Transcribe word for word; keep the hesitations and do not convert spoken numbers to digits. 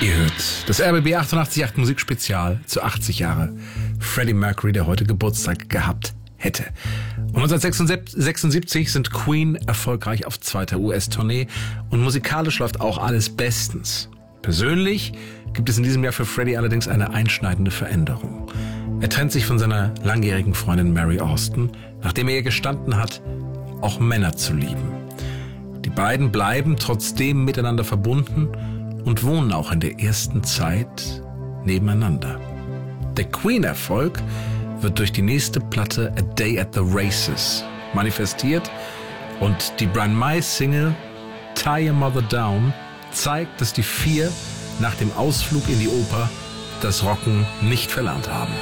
Ihr hört das R B B achtundachtzig Komma acht Musikspezial zu achtzig Jahre Freddie Mercury, der heute Geburtstag gehabt hätte. Und neunzehnhundertsechsundsiebzig sind Queen erfolgreich auf zweiter U S-Tournee und musikalisch läuft auch alles bestens. Persönlich gibt es in diesem Jahr für Freddie allerdings eine einschneidende Veränderung. Er trennt sich von seiner langjährigen Freundin Mary Austin, nachdem er ihr gestanden hat, auch Männer zu lieben. Die beiden bleiben trotzdem miteinander verbunden und wohnen auch in der ersten Zeit nebeneinander. Der Queen-Erfolg wird durch die nächste Platte A Day at the Races manifestiert und die Brian May-Single Tie Your Mother Down zeigt, dass die vier nach dem Ausflug in die Oper das Rocken nicht verlernt haben.